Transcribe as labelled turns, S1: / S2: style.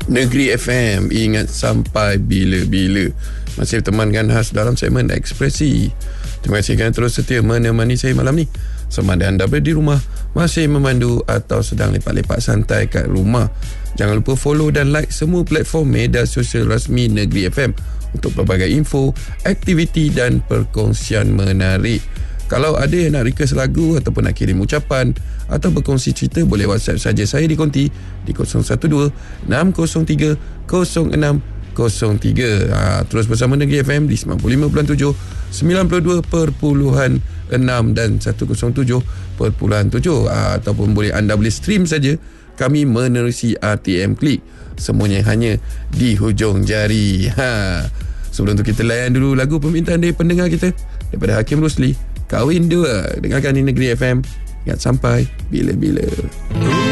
S1: Negeri FM, ingat sampai bila-bila. Masih temankan khas dalam segmen Ekspresi. Terima kasih kerana terus setia menemani saya malam ni. Sama ada anda berada di rumah, masih memandu atau sedang lepak-lepak santai kat rumah, jangan lupa follow dan like semua platform media sosial rasmi Negeri FM untuk pelbagai info, aktiviti dan perkongsian menarik. Kalau ada yang nak request lagu ataupun nak kirim ucapan atau berkongsi cerita, boleh WhatsApp saja saya di konti di 012-603-0603. Terus bersama Negeri FM di 95.7, 92.6 dan 107.7. Ataupun boleh anda boleh stream saja kami menerusi RTM Klik. Semuanya hanya di hujung jari. Sebelum tu kita layan dulu lagu permintaan dari pendengar kita daripada Hakim Rosli, Kahwin 2. Dengarkan di Negeri FM. Ingat sampai bila-bila.